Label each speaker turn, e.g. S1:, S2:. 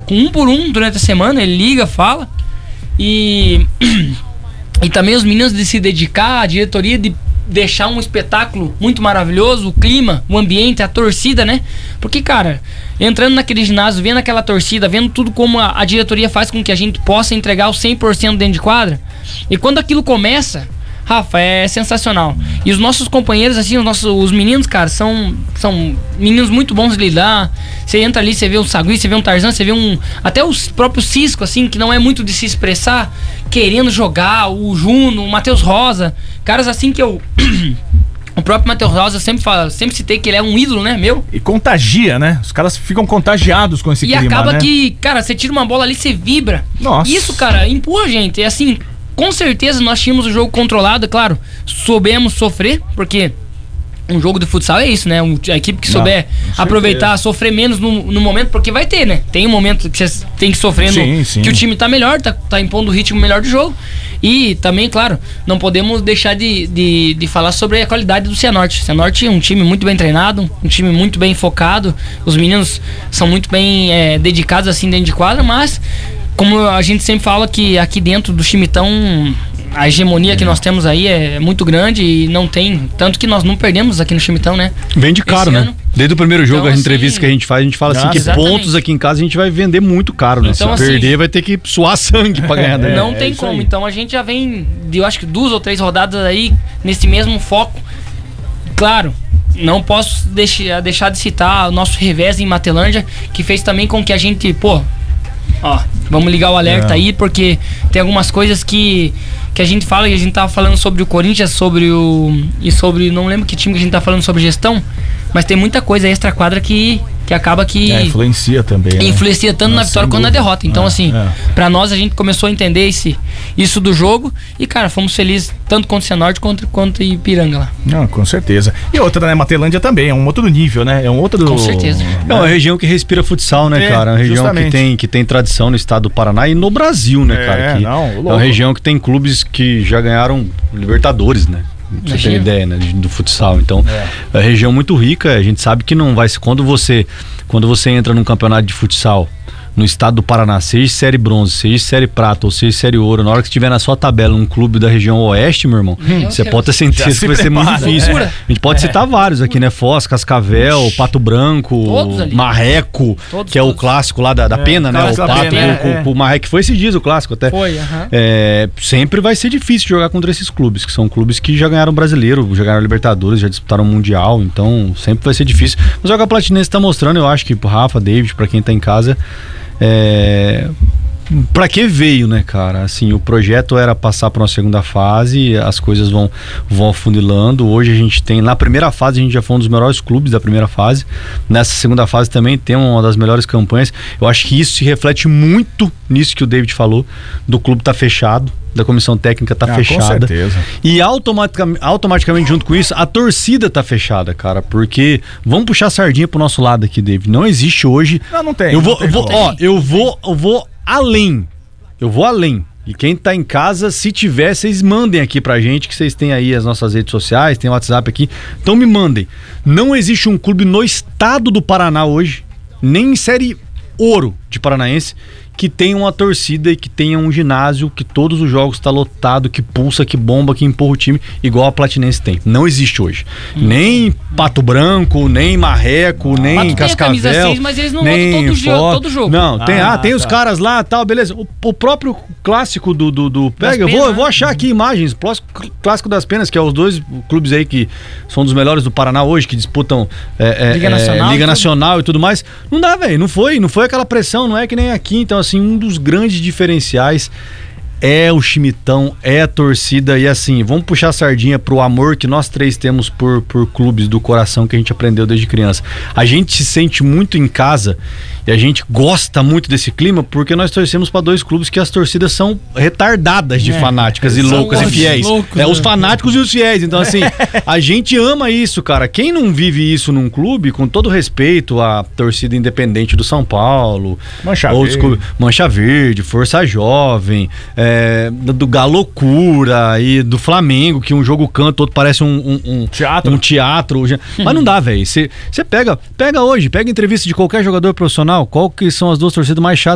S1: com um por um durante a semana, ele liga, fala. E também os meninos de se dedicar, a diretoria de deixar um espetáculo muito maravilhoso, o clima, o ambiente, a torcida, né? Porque, cara, entrando naquele ginásio, vendo aquela torcida, vendo tudo como a diretoria faz com que a gente possa entregar o 100% dentro de quadra. E quando aquilo começa, Rafa, é sensacional. E os nossos companheiros, assim, os meninos, cara, são meninos muito bons de lidar. Você entra ali, você vê um Sagui, você vê um Tarzan, você vê até os próprios Cisco, assim, que não é muito de se expressar, querendo jogar, o Juno, o Matheus Rosa, caras assim que eu... O próprio Matheus Rosa, eu sempre citei que ele é um ídolo, né, meu?
S2: E contagia, né? Os caras ficam contagiados com esse clima, né? E acaba
S1: que, cara, você tira uma bola ali, você vibra.
S2: Nossa.
S1: Isso, cara, empurra a gente. É assim, com certeza nós tínhamos o jogo controlado, é claro. Soubemos sofrer, porque um jogo de futsal é isso, né? A equipe que souber aproveitar, sofrer menos no momento, porque vai ter, né? Tem um momento que você tem que sofrer,
S2: sim.
S1: Que o time tá melhor, tá impondo o ritmo melhor do jogo. E também, claro, não podemos deixar de falar sobre a qualidade do Cianorte. Cianorte é um time muito bem treinado, um time muito bem focado. Os meninos são muito bem dedicados assim dentro de quadra, mas como a gente sempre fala que aqui dentro do Chimitão a hegemonia que nós temos aí é muito grande e não tem, tanto que nós não perdemos aqui no Chimitão, né?
S3: Vende caro, né? Desde o primeiro jogo,
S1: então,
S3: as entrevistas que a gente fala assim, que
S1: exatamente.
S3: Pontos aqui em casa a gente vai vender muito caro, né?
S1: Então,
S3: Se perder, vai ter que suar sangue pra ganhar.
S1: Não tem como, aí. Então a gente já vem de, eu acho que 2 ou 3 rodadas aí nesse mesmo foco. Claro, não posso deixar de citar o nosso revés em Matelândia, que fez também com que a gente, vamos ligar o alerta aí, porque tem algumas coisas que a gente fala, e a gente tava falando sobre o Corinthians, sobre não lembro que time que a gente tá falando sobre gestão, mas tem muita coisa extra quadra que acaba que
S2: influencia também, né?
S1: Influencia tanto na vitória quanto na derrota. Então pra nós a gente começou a entender isso do jogo e, cara, fomos felizes tanto contra o Cianorte quanto Ipiranga lá.
S2: Não, com certeza. E outra, né, Matelândia também, é um outro nível, né? É um outro...
S1: Com certeza.
S3: É uma região que respira futsal, né, cara? É uma região que tem tradição no estado do Paraná e no Brasil, né, cara? É uma região que tem clubes que já ganharam Libertadores, né? Pra você ter ideia, né, do futsal. Então, é uma região muito rica. A gente sabe que não vai ser... Quando você entra num campeonato de futsal no estado do Paraná, seja série bronze, seja série prata ou seja série ouro, na hora que estiver na sua tabela num clube da região oeste, meu irmão, você pode ter certeza que vai ser muito difícil. A gente pode citar vários aqui, né? Foz, Cascavel, Pato Branco, Marreco, que é o clássico lá da Pena, né? O Pato, o Marreco foi esses dias o clássico até.
S1: Foi,
S3: sempre vai ser difícil jogar contra esses clubes, que são clubes que já ganharam brasileiro, já ganharam Libertadores, já disputaram Mundial, então sempre vai ser difícil. Mas o que a Platinense tá mostrando, eu acho que pro Rafa, David, pra quem tá em casa, pra que veio, né, cara? Assim, o projeto era passar para uma segunda fase, as coisas vão afunilando. Hoje a gente tem, na primeira fase a gente já foi um dos melhores clubes da primeira fase. Nessa segunda fase também tem uma das melhores campanhas. Eu acho que isso se reflete muito nisso que o David falou, do clube tá fechado, da comissão técnica tá fechada.
S2: Com certeza.
S3: E automaticamente junto com isso, a torcida tá fechada, cara, porque vamos puxar a sardinha pro nosso lado aqui, David. Não existe hoje.
S2: Não tem.
S3: Eu vou além. E quem tá em casa, se tiver, vocês mandem aqui pra gente, que vocês têm aí as nossas redes sociais, tem o WhatsApp aqui. Então me mandem. Não existe um clube no estado do Paraná hoje, nem em série ouro de Paranaense, que tenha uma torcida e que tenha um ginásio que todos os jogos tá lotado, que pulsa, que bomba, que empurra o time, igual a Platinense tem. Não existe hoje. Nem Pato Branco, nem Marreco, nem Cascavel. Tem a camisa 6,
S1: mas eles não lotam todo jogo.
S3: Não, tem os caras lá, tal, beleza. O próprio clássico do pega, eu vou achar aqui imagens, clássico das Penas, que é os dois clubes aí que são dos melhores do Paraná hoje, que disputam Liga Nacional e tudo mais. Não dá, velho, não foi aquela pressão, não é que nem aqui. Então, assim, um dos grandes diferenciais é o Chimitão, é a torcida. E assim, vamos puxar a sardinha pro amor que nós três temos por clubes do coração, que a gente aprendeu desde criança. A gente se sente muito em casa e a gente gosta muito desse clima porque nós torcemos para dois clubes que as torcidas são retardadas de fanáticas e loucas e fiéis. Os fanáticos e os fiéis. Então, assim, a gente ama isso, cara. Quem não vive isso num clube, com todo respeito à torcida independente do São Paulo, Mancha Verde, Força Jovem, do Galocura e do Flamengo, que um jogo canta, outro parece um teatro. Mas não dá, velho. Você pega hoje, pega entrevista de qualquer jogador profissional, qual que são as duas torcidas mais chatas